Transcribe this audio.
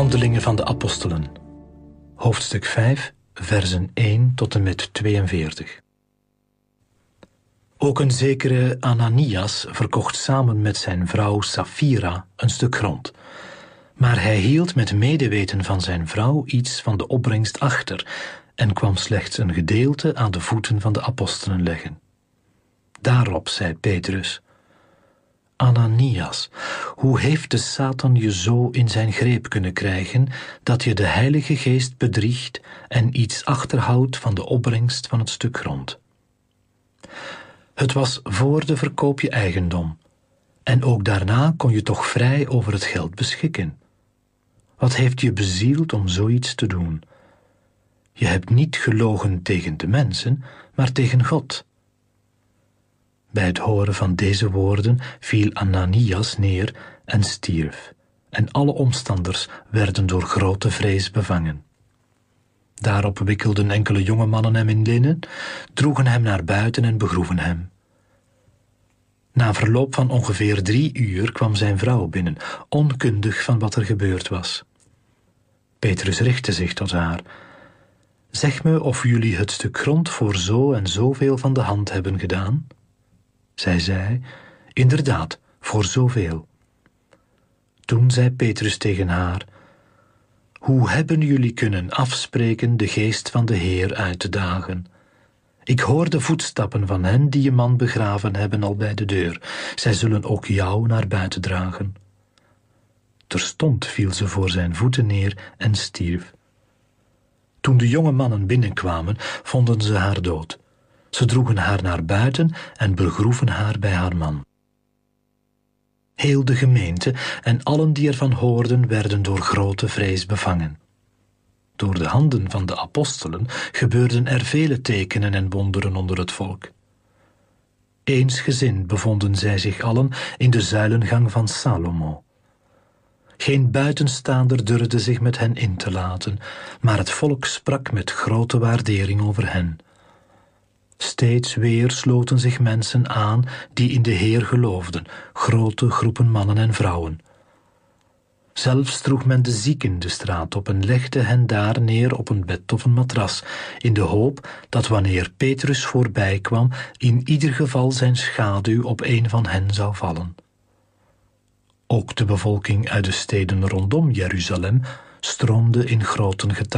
Handelingen van de Apostelen, hoofdstuk 5, versen 1 tot en met 42. Ook een zekere Ananias verkocht samen met zijn vrouw Safira een stuk grond. Maar hij hield met medeweten van zijn vrouw iets van de opbrengst achter en kwam slechts een gedeelte aan de voeten van de apostelen leggen. Daarop zei Petrus: Ananias, hoe heeft de Satan je zo in zijn greep kunnen krijgen dat je de Heilige Geest bedriegt en iets achterhoudt van de opbrengst van het stuk grond? Het was voor de verkoop je eigendom, en ook daarna kon je toch vrij over het geld beschikken. Wat heeft je bezield om zoiets te doen? Je hebt niet gelogen tegen de mensen, maar tegen God. Bij het horen van deze woorden viel Ananias neer en stierf, en alle omstanders werden door grote vrees bevangen. Daarop wikkelden enkele jonge mannen hem in linnen, droegen hem naar buiten en begroeven hem. Na verloop van ongeveer 3 uur kwam zijn vrouw binnen, onkundig van wat er gebeurd was. Petrus richtte zich tot haar: Zeg me of jullie het stuk grond voor zo en zoveel van de hand hebben gedaan? Zij zei: Inderdaad, voor zoveel. Toen zei Petrus tegen haar: Hoe hebben jullie kunnen afspreken de geest van de Heer uit te dagen? Ik hoor de voetstappen van hen die je man begraven hebben al bij de deur. Zij zullen ook jou naar buiten dragen. Terstond viel ze voor zijn voeten neer en stierf. Toen de jonge mannen binnenkwamen, vonden ze haar dood. Ze droegen haar naar buiten en begroeven haar bij haar man. Heel de gemeente en allen die ervan hoorden werden door grote vrees bevangen. Door de handen van de apostelen gebeurden er vele tekenen en wonderen onder het volk. Eensgezind bevonden zij zich allen in de zuilengang van Salomo. Geen buitenstaander durfde zich met hen in te laten, maar het volk sprak met grote waardering over hen. Steeds weer sloten zich mensen aan die in de Heer geloofden, grote groepen mannen en vrouwen. Zelfs droeg men de zieken de straat op en legde hen daar neer op een bed of een matras, in de hoop dat wanneer Petrus voorbij kwam, in ieder geval zijn schaduw op een van hen zou vallen. Ook de bevolking uit de steden rondom Jeruzalem stroomde in groten getale